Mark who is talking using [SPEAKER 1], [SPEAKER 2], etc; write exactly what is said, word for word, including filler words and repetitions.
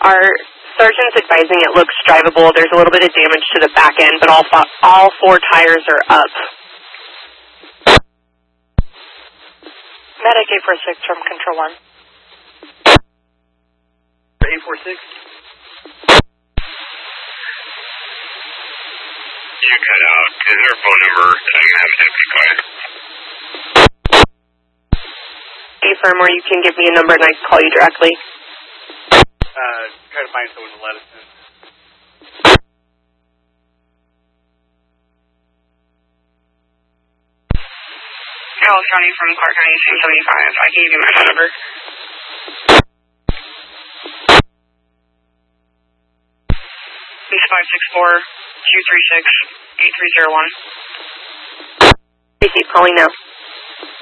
[SPEAKER 1] Our sergeant's advising it looks drivable. There's a little bit of damage to the back end, but all, all four tires are up.
[SPEAKER 2] Medic eight four six from Control one.
[SPEAKER 3] eight four six.
[SPEAKER 4] You cut out. Is there a phone number that I can have a deputy call you?
[SPEAKER 1] A-firm, or you can give me a number and I can call you directly.
[SPEAKER 3] Uh, try to find someone to let us in.
[SPEAKER 4] Carroll County from Clark County, same seventy-five. I can give you my phone number. It's five six four, two three six, eight three zero one.
[SPEAKER 1] Receive calling now.